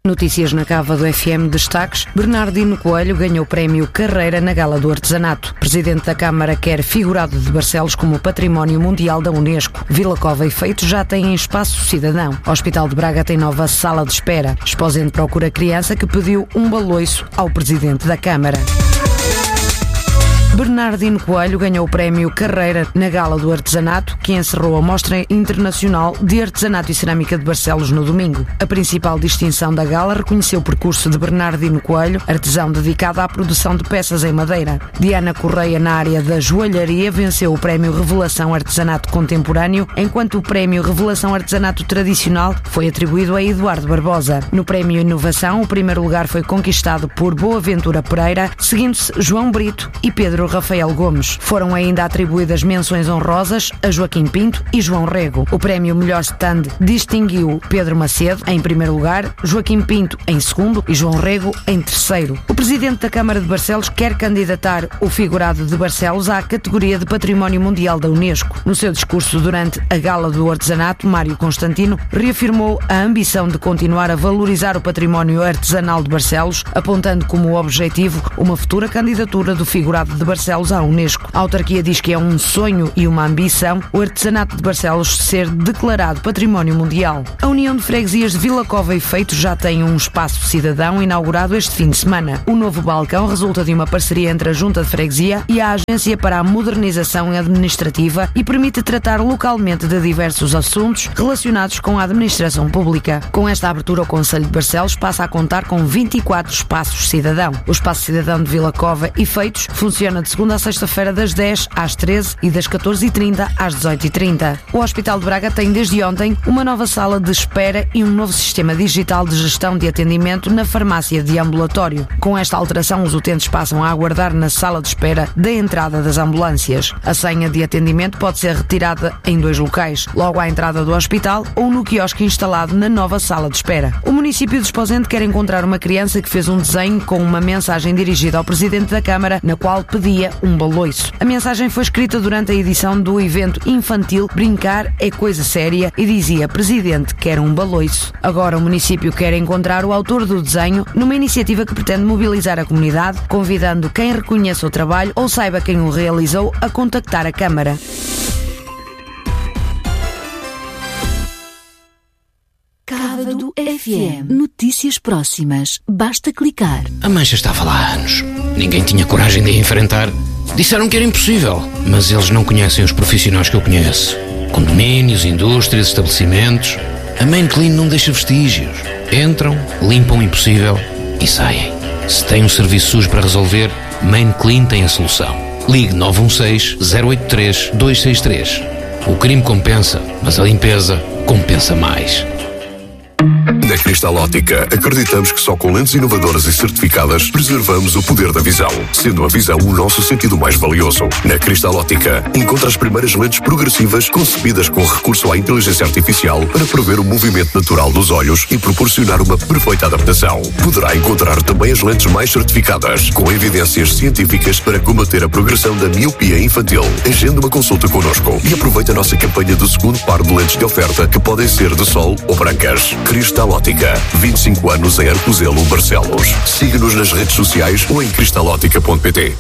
Notícias na Cava do FM. Destaques: Bernardino Coelho ganhou o prémio Carreira na Gala do Artesanato. Presidente da Câmara quer figurado de Barcelos como Património Mundial da Unesco. Vila Cova e Feitos já têm espaço cidadão. Hospital de Braga tem nova sala de espera. Esposente procura criança que pediu um baloiço ao Presidente da Câmara. Bernardino Coelho ganhou o prémio Carreira na Gala do Artesanato, que encerrou a Mostra Internacional de Artesanato e Cerâmica de Barcelos no domingo. A principal distinção da gala reconheceu o percurso de Bernardino Coelho, artesão dedicado à produção de peças em madeira. Diana Correia, na área da joalharia, venceu o prémio Revelação Artesanato Contemporâneo, enquanto o prémio Revelação Artesanato Tradicional foi atribuído a Eduardo Barbosa. No prémio Inovação, o primeiro lugar foi conquistado por Boaventura Pereira, seguindo-se João Brito e Pedro Rafael Gomes. Foram ainda atribuídas menções honrosas a Joaquim Pinto e João Rego. O prémio Melhor Stand distinguiu Pedro Macedo em primeiro lugar, Joaquim Pinto em segundo e João Rego em terceiro. O Presidente da Câmara de Barcelos quer candidatar o figurado de Barcelos à categoria de Património Mundial da Unesco. No seu discurso durante a Gala do Artesanato, Mário Constantino reafirmou a ambição de continuar a valorizar o património artesanal de Barcelos, apontando como objetivo uma futura candidatura do figurado de Barcelos à Unesco. A autarquia diz que é um sonho e uma ambição o artesanato de Barcelos ser declarado Património Mundial. A União de Freguesias de Vila Cova e Feitos já tem um espaço cidadão inaugurado este fim de semana. O novo balcão resulta de uma parceria entre a Junta de Freguesia e a Agência para a Modernização Administrativa e permite tratar localmente de diversos assuntos relacionados com a administração pública. Com esta abertura, o Concelho de Barcelos passa a contar com 24 espaços cidadão. O Espaço Cidadão de Vila Cova e Feitos funciona de segunda a sexta-feira das 10 às 13 e das 14h30 às 18h30. O Hospital de Braga tem desde ontem uma nova sala de espera e um novo sistema digital de gestão de atendimento na farmácia de ambulatório. Com esta alteração, os utentes passam a aguardar na sala de espera da entrada das ambulâncias. A senha de atendimento pode ser retirada em 2 locais, logo à entrada do hospital ou no quiosque instalado na nova sala de espera. O município de Esposente quer encontrar uma criança que fez um desenho com uma mensagem dirigida ao Presidente da Câmara, na qual pedia um baloiço. A mensagem foi escrita durante a edição do evento infantil Brincar é Coisa Séria e dizia: Presidente quer um baloiço. Agora o município quer encontrar o autor do desenho numa iniciativa que pretende mobilizar a comunidade, convidando quem reconheça o trabalho ou saiba quem o realizou a contactar a Câmara. Cava do FM. Notícias próximas. Basta clicar. A mancha estava lá há anos. Ninguém tinha coragem de a enfrentar. Disseram que era impossível, mas eles não conhecem os profissionais que eu conheço. Condomínios, indústrias, estabelecimentos. A Main Clean não deixa vestígios. Entram, limpam o impossível e saem. Se tem um serviço sujo para resolver, Main Clean tem a solução. Ligue 916-083-263. O crime compensa, mas a limpeza compensa mais. Na Cristal Ótica, acreditamos que só com lentes inovadoras e certificadas preservamos o poder da visão, sendo a visão o nosso sentido mais valioso. Na Cristal Ótica, encontra as primeiras lentes progressivas concebidas com recurso à inteligência artificial para prever o movimento natural dos olhos e proporcionar uma perfeita adaptação. Poderá encontrar também as lentes mais certificadas, com evidências científicas para combater a progressão da miopia infantil. Agende uma consulta connosco e aproveite a nossa campanha do segundo par de lentes de oferta, que podem ser de sol ou brancas. Cristal Ótica, 25 anos em Arcozelo, Barcelos. Siga-nos nas redes sociais ou em cristalótica.pt.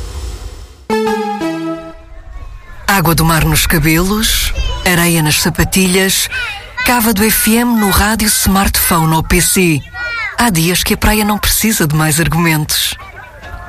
Água do mar nos cabelos, areia nas sapatilhas, Cava do FM no rádio, smartphone ou PC. Há dias que a praia não precisa de mais argumentos.